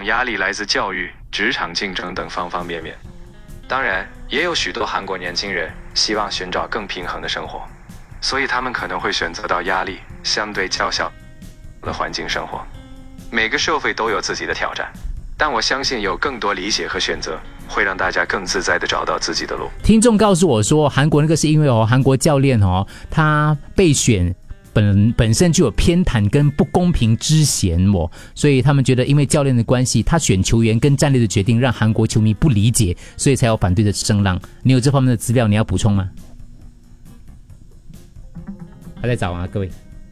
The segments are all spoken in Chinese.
压力来自教育、职场竞争等方方面面。当然，也有许多韩国年轻人希望寻找更平衡的生活，所以他们可能会选择到压力相对较小的环境生活。每个社会都有自己的挑战，但我相信有更多理解和选择，会让大家更自在地找到自己的路。 听众告诉我说，韩国那个是因为韩国教练他被选本身就有偏袒跟不公平之嫌所以他们觉得因为教练的关系，他选球员跟战略的决定让韩国球迷不理解，所以才有反对的声浪。你有这方面的资料，你要补充吗？还在找啊，各位。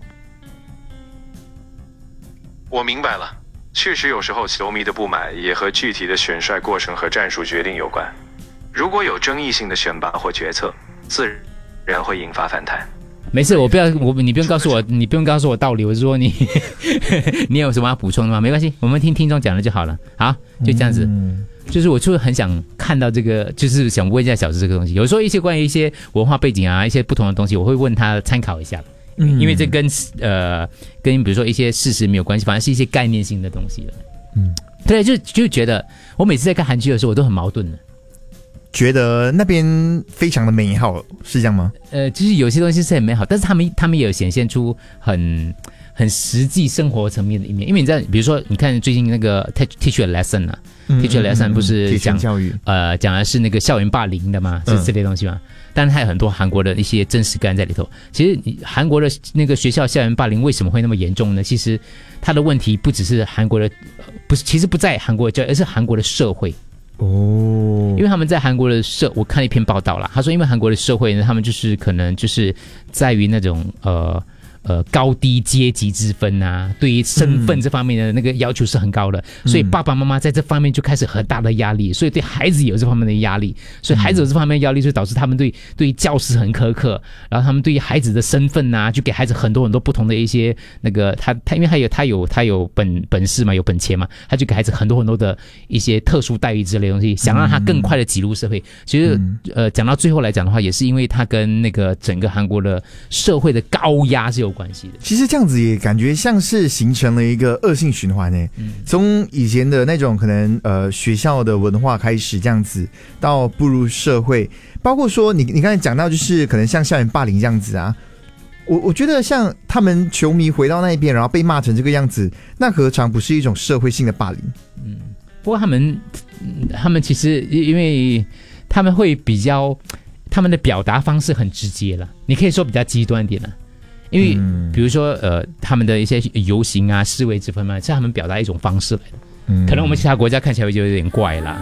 我明白了，确实有时候球迷的不满也和具体的选帅过程和战术决定有关。如果有争议性的选拔或决策，自然会引发反弹。没事， 你不用告诉我道理，我是说你你有什么要补充的吗？没关系，我们听听众讲的就好了。好，就这样子。就是我就是很想看到这个，就是想问一下小智这个东西。有时候一些关于一些文化背景啊，一些不同的东西，我会问他参考一下。因为这跟比如说一些事实没有关系，反而是一些概念性的东西了。对，就觉得我每次在看韩剧的时候，我都很矛盾的。 觉得那边非常的美好，是这样吗？ 就是有些东西是很美好，但是他们也有显现出很实际生活层面的一面。因为你知道，比如说你看最近那个 Teach a Lesson 啊，Teach a Lesson 不是讲教育讲的是那个校园霸凌的嘛，是这类东西嘛。但是它有很多韩国的一些真实感在里头。其实韩国的那个学校校园霸凌为什么会那么严重呢？其实它的问题不只是韩国的，其实不在韩国的教育，而是韩国的社会。因为他们在韩国的我看了一篇报道啦，他说因为韩国的社会呢，他们就是可能就是在于那种高低阶级之分啊，对于身份这方面的那个要求是很高的，所以爸爸妈妈在这方面就开始很大的压力，所以对孩子有这方面的压力，所以孩子有这方面的压力，就导致他们对于教师很苛刻，然后他们对于孩子的身份啊，就给孩子很多不同的一些那个他因为他有本事嘛，有本钱嘛，他就给孩子很多的一些特殊待遇之类的东西，想让他更快的挤入社会。其实讲到最后来讲的话，也是因为他跟那个整个韩国的社会的高压是有关系的。 其实这样子也感觉像是形成了一个恶性循环诶。从以前的那种可能学校的文化开始这样子，到步入社会，包括说你刚才讲到就是可能像校园霸凌这样子啊，我觉得像他们球迷回到那边然后被骂成这个样子，那何尝不是一种社会性的霸凌？ 不过他们其实因为他们会比较他们的表达方式很直接啦，你可以说比较极端一点啦。因为比如说他们的一些游行啊示威之分嘛，是他们表达一种方式来的。可能我们其他国家看起来就有点怪啦，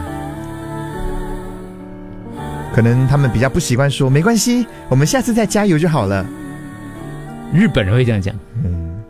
可能他们比较不习惯说没关系，我们下次再加油就好了。 日本人会这样讲。